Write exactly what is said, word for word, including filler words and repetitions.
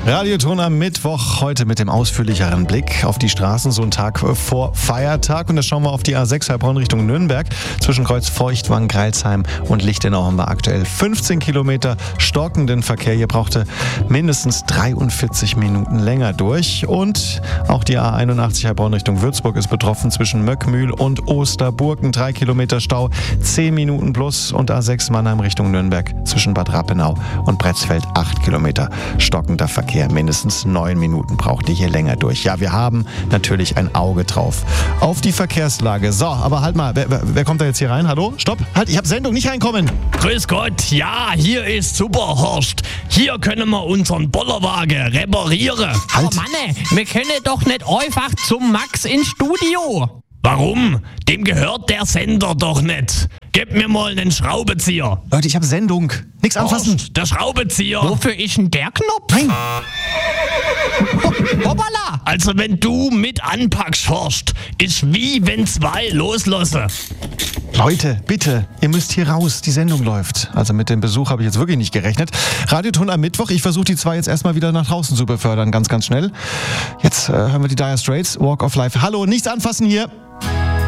Radioton am Mittwoch, heute mit dem ausführlicheren Blick auf die Straßen, so ein Tag vor Feiertag. Und da schauen wir auf die A sechs Heilbronn Richtung Nürnberg. Zwischen Kreuz Feuchtwangen, Greilsheim und Lichtenau haben wir aktuell fünfzehn Kilometer stockenden Verkehr. Hier brauchte mindestens dreiundvierzig Minuten länger durch. Und auch die A einundachtzig Heilbronn Richtung Würzburg ist betroffen. Zwischen Möckmühl und Osterburgen drei Kilometer Stau, zehn Minuten plus. Und A sechs Mannheim Richtung Nürnberg zwischen Bad Rappenau und Bretzfeld acht Kilometer stockender Verkehr. Mindestens neun Minuten braucht ihr hier länger durch. Ja, wir haben natürlich ein Auge drauf auf die Verkehrslage. So, aber halt mal, wer, wer kommt da jetzt hier rein? Hallo? Stopp! Halt, ich habe Sendung, nicht reinkommen! Grüß Gott, ja, hier ist Superhorst. Hier können wir unseren Bollerwagen reparieren. Halt! Oh Mann, wir können doch nicht einfach zum Max ins Studio. Warum? Dem gehört der Sender doch nicht. Gib mir mal einen Schraubenzieher. Leute, ich habe Sendung. Nichts anfassen. Horst, der Schraubenzieher. Wofür ist denn der Knopf? Nein. Hoppala! Also wenn du mit anpackst, Horst, ist wie wenn zwei loslassen. Leute, bitte, ihr müsst hier raus. Die Sendung läuft. Also mit dem Besuch habe ich jetzt wirklich nicht gerechnet. Radioton am Mittwoch. Ich versuche die zwei jetzt erstmal wieder nach draußen zu befördern. Ganz, ganz schnell. Jetzt äh, hören wir die Dire Straits, Walk of Life. Hallo, nichts anfassen hier.